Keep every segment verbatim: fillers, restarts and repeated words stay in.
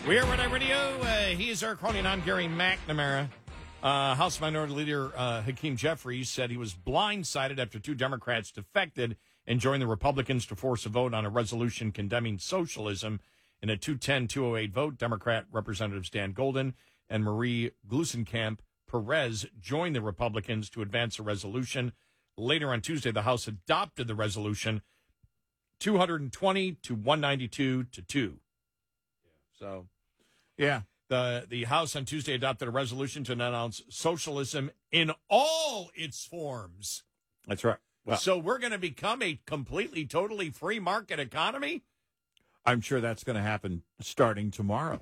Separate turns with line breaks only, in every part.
We are Red Eye Radio. Uh, he is our Cronin. I'm Gary McNamara. Uh, House Minority Leader uh, Hakeem Jeffries said he was blindsided after two Democrats defected and joined the Republicans to force a vote on a resolution condemning socialism. In a two ten two oh eight vote, Democrat Representatives Dan Golden and Marie Gluesenkamp Perez joined the Republicans to advance a resolution. Later on Tuesday, the House adopted the resolution two twenty to one ninety-two to two. So,
yeah.
The the House on Tuesday adopted a resolution to announce socialism in all its forms.
That's right. Well,
so we're going to become a completely, totally free market economy?
I'm sure that's going to happen starting tomorrow.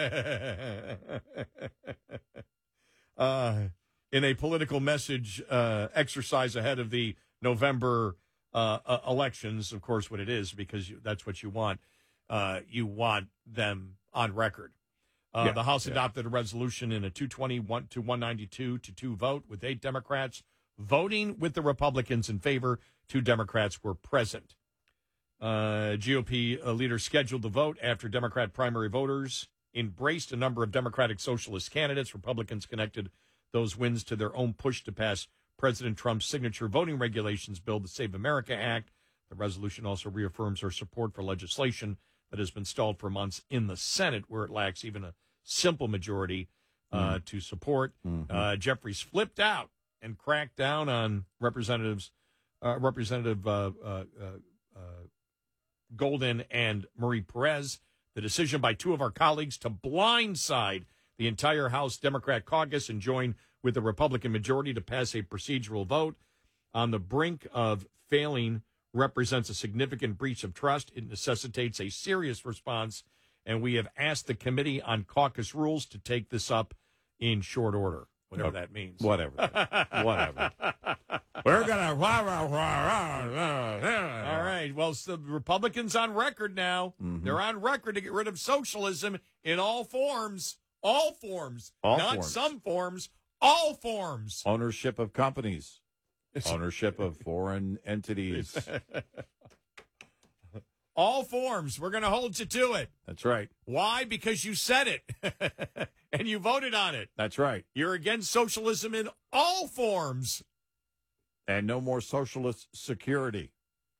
uh, in a political message uh, exercise ahead of the November uh, uh, elections, of course, what it is, because you, that's what you want. Uh, you want them on record. Uh,
yeah,
the House
yeah.
adopted a resolution in a two twenty to one ninety-two to two vote with eight Democrats voting with the Republicans in favor. Two Democrats were present. Uh, G O P uh, leader scheduled the vote after Democrat primary voters embraced a number of Democratic socialist candidates. Republicans connected those wins to their own push to pass President Trump's signature voting regulations bill, the Save America Act. The resolution also reaffirms our support for legislation that has been stalled for months in the Senate, where it lacks even a simple majority uh, mm. to support.
Mm-hmm.
Uh, Jeffries flipped out and cracked down on representatives, uh, Representative uh, uh, uh, Golden and Marie Perez. The decision by two of our colleagues to blindside the entire House Democrat caucus and join with the Republican majority to pass a procedural vote on the brink of failing represents a significant breach of trust. It necessitates a serious response, and we have asked the Committee on Caucus Rules to take this up in short order, whatever that means.
Whatever. Whatever. We're going to... All
right. Well, so the Republicans on record now.
Mm-hmm.
They're on record to get rid of socialism in all forms. All forms.
All
Not
forms.
some forms. All forms.
Ownership of companies. Ownership of foreign entities.
All forms. We're going to hold you to it.
That's right.
Why? Because you said it. And you voted on it.
That's right.
You're against socialism in all forms.
And no more socialist security.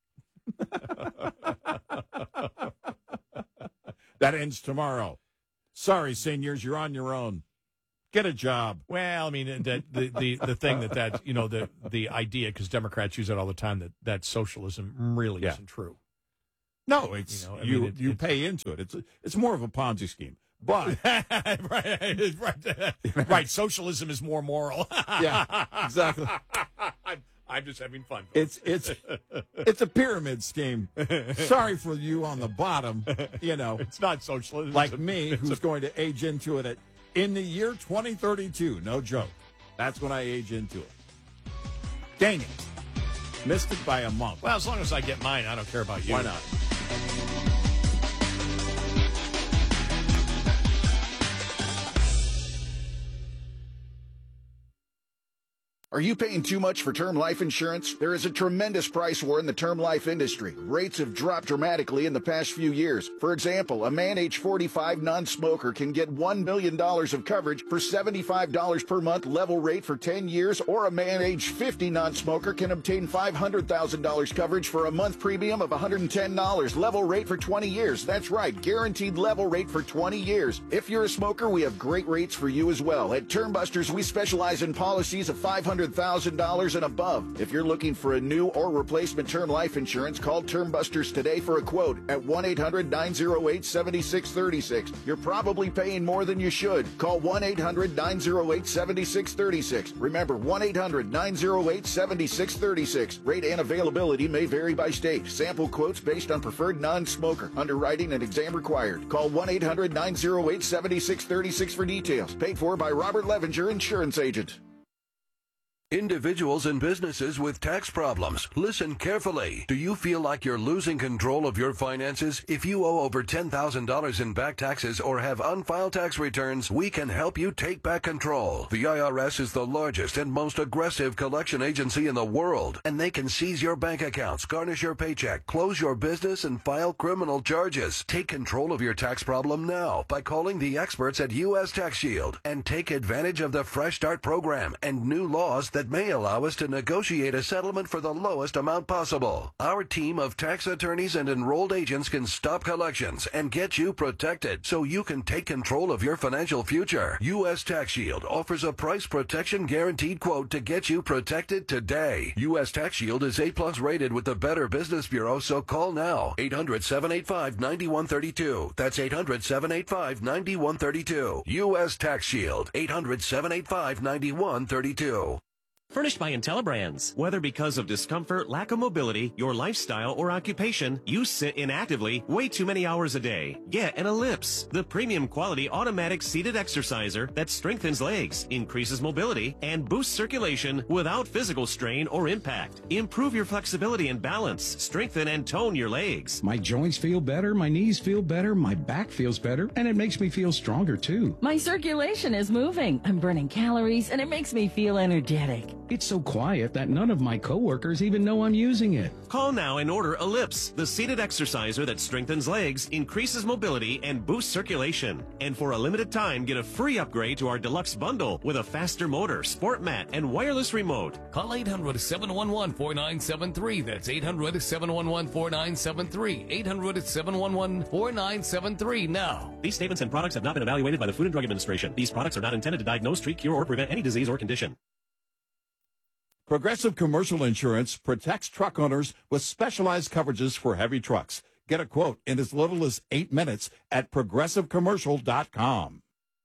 That ends tomorrow. Sorry, seniors, you're on your own. Get a job.
Well, I mean, the the the, the thing that that you know the the idea, because Democrats use it all the time, that that socialism really
Yeah.
isn't true.
No, it's
You
you.
know, I
You,
mean, it-
you
it's-
pay into it. It's it's more of a Ponzi scheme. But
right, right, right. Socialism is more moral.
yeah, exactly.
I'm, I'm just having fun.
It's it's it's a pyramid scheme. Sorry for you on the bottom. You know,
It's not socialism.
like
It's a-
me,
it's
who's
a-
going to age into it at, in the year twenty thirty-two. No joke. That's when I age into it. Dang it. Missed it by a month.
well, as long as I get mine, I don't care about you.
Why not?
Are you paying too much for term life insurance? There is a tremendous price war in the term life industry. Rates have dropped dramatically in the past few years. For example, a man age forty-five non-smoker can get one million dollars of coverage for seventy-five dollars per month level rate for ten years, or a man age fifty non-smoker can obtain five hundred thousand dollars coverage for a month premium of one hundred ten dollars level rate for twenty years. That's right, guaranteed level rate for twenty years. If you're a smoker, we have great rates for you as well. At Term Busters, we specialize in policies of five hundred thousand dollars and above. If you're looking for a new or replacement term life insurance, call Term Busters today for a quote at one eight hundred nine oh eight seven six three six. You're probably paying more than you should. Call one eight hundred nine oh eight seven six three six. Remember, one eight hundred nine oh eight seven six three six. Rate and availability may vary by state. Sample quotes based on preferred non-smoker. Underwriting and exam required. Call one eight hundred nine oh eight seven six three six for details. Paid for by Robert Levenger, Insurance Agent.
Individuals and businesses with tax problems, listen carefully. Do you feel like you're losing control of your finances? If you owe over ten thousand dollars in back taxes or have unfiled tax returns, we can help you take back control. The I R S is the largest and most aggressive collection agency in the world, and they can seize your bank accounts, garnish your paycheck, close your business, and file criminal charges. Take control of your tax problem now by calling the experts at U S Tax Shield and take advantage of the Fresh Start program and new laws that may allow us to negotiate a settlement for the lowest amount possible. Our team of tax attorneys and enrolled agents can stop collections and get you protected so you can take control of your financial future. U S Tax Shield offers a price protection guaranteed quote to get you protected today. U S Tax Shield is A plus rated with the Better Business Bureau, so call now. eight hundred, seven eight five, nine one three two. That's eight hundred, seven eight five, nine one three two. U S Tax Shield. eight hundred, seven eight five, nine one three two.
Furnished by IntelliBrands. Whether because of discomfort, lack of mobility, your lifestyle, or occupation, you sit inactively way too many hours a day. Get an Ellipse, the premium quality automatic seated exerciser that strengthens legs, increases mobility, and boosts circulation without physical strain or impact. Improve your flexibility and balance, strengthen and tone your legs.
My joints feel better, my knees feel better, my back feels better, and it makes me feel stronger too.
My circulation is moving. I'm burning calories, and it makes me feel energetic.
It's so quiet that none of my coworkers even know I'm using it.
Call now and order Ellipse, the seated exerciser that strengthens legs, increases mobility, and boosts circulation. And for a limited time, get a free upgrade to our deluxe bundle with a faster motor, sport mat, and wireless remote.
Call eight hundred, seven one one, four nine seven three. That's eight hundred, seven one one, four nine seven three. eight hundred, seven one one, four nine seven three now.
These statements and products have not been evaluated by the Food and Drug Administration. These products are not intended to diagnose, treat, cure, or prevent any disease or condition.
Progressive Commercial Insurance protects truck owners with specialized coverages for heavy trucks. Get a quote in as little as eight minutes at progressive commercial dot com.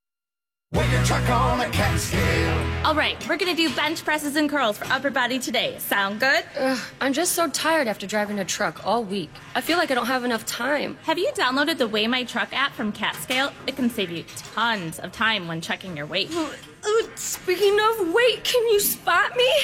Weigh your truck on a cat scale.
All right, we're going to do bench presses and curls for upper body today. Sound good?
Ugh, I'm just so tired after driving a truck all week. I feel like I don't have enough time.
Have you downloaded the Weigh My Truck app from CatScale? It can save you tons of time when checking your weight.
Uh, speaking of weight, can you spot me?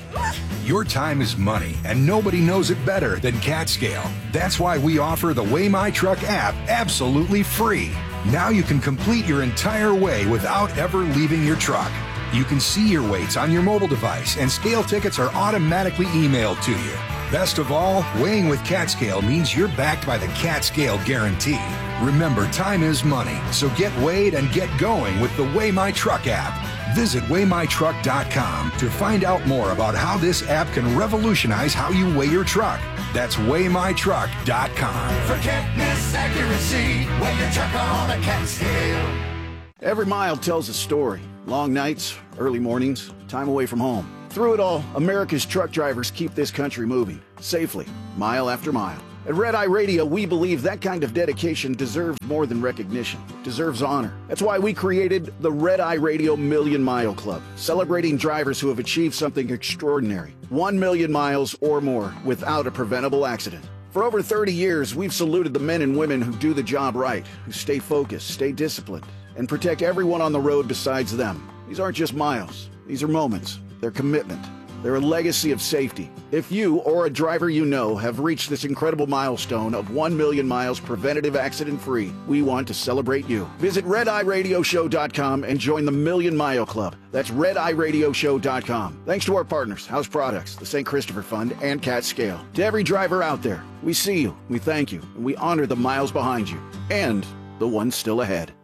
Your time is money, and nobody knows it better than CatScale. That's why we offer the Weigh My Truck app absolutely free. Now you can complete your entire weigh without ever leaving your truck. You can see your weights on your mobile device, and scale tickets are automatically emailed to you. Best of all, weighing with CatScale means you're backed by the CatScale Guarantee. Remember, time is money, so get weighed and get going with the Weigh My Truck app. Visit weigh my truck dot com to find out more about how this app can revolutionize how you weigh your truck. That's weigh my truck dot com.
For can't-miss accuracy, weigh your truck on a cat scale.
Every mile tells a story. Long nights, early mornings, time away from home. Through it all, America's truck drivers keep this country moving, safely, mile after mile. At Red Eye Radio, we believe that kind of dedication deserves more than recognition. It deserves honor. That's why we created the Red Eye Radio Million Mile Club, celebrating drivers who have achieved something extraordinary. One million miles or more without a preventable accident. For over thirty years, we've saluted the men and women who do the job right, who stay focused, stay disciplined, and protect everyone on the road besides them. These aren't just miles. These are moments. They're commitment. They're a legacy of safety. If you or a driver you know have reached this incredible milestone of one million miles preventative accident-free, we want to celebrate you. Visit red eye radio show dot com and join the Million Mile Club. That's red eye radio show dot com. Thanks to our partners, House Products, the Saint Christopher Fund, and CatScale. To every driver out there, we see you, we thank you, and we honor the miles behind you and the ones still ahead.